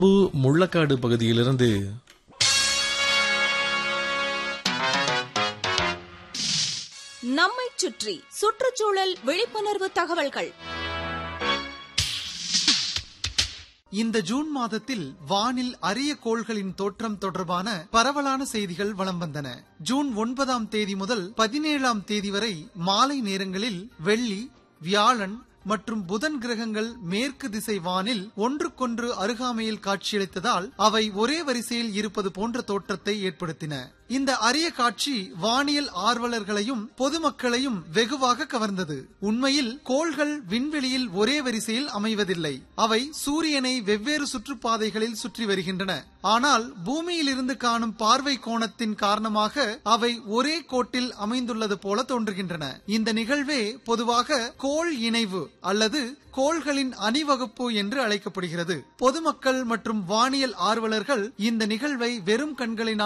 முள்ளக்காடு பகுதியிலிருந்து நம்மை சுற்றி சுற்றுச்சூழல் விழிப்புணர்வு தகவல்கள். இந்த ஜூன் மாதத்தில் வானில் அரிய கோள்களின் தோற்றம் தொடர்பான பரவலான செய்திகள் வலம் வந்தன. ஜூன் 9ஆம் தேதி முதல் 17ஆம் தேதி வரை மாலை நேரங்களில் வெள்ளி, வியாழன் மற்றும் புதன் கிரகங்கள் மேற்கு திசை வானில் ஒன்றுக்கொன்று அருகாமையில் காட்சியளித்ததால் அவை ஒரே வரிசையில் இருப்பது போன்ற தோற்றத்தை ஏற்படுத்தின. இந்த அரிய காட்சி வானியல் ஆர்வலர்களையும் பொதுமக்களையும் வெகுவாக கவர்ந்தது. உண்மையில் கோள்கள் விண்வெளியில் ஒரே வரிசையில் அமைவதில்லை. அவை சூரியனை வெவ்வேறு சுற்றுப்பாதைகளில் சுற்றி வருகின்றன. ஆனால் பூமியிலிருந்து காணும் பார்வை கோணத்தின் காரணமாக அவை ஒரே கோட்டில் அமைந்துள்ளது போல தோன்றுகின்றன. இந்த நிகழ்வே பொதுவாக கோள் இணைவு அல்லது கோள்களின் அணிவகுப்பு என்று அழைக்கப்படுகிறது. பொதுமக்கள் மற்றும் வானியல் ஆர்வலர்கள் இந்த நிகழ்வை வெறும் கண்களினால்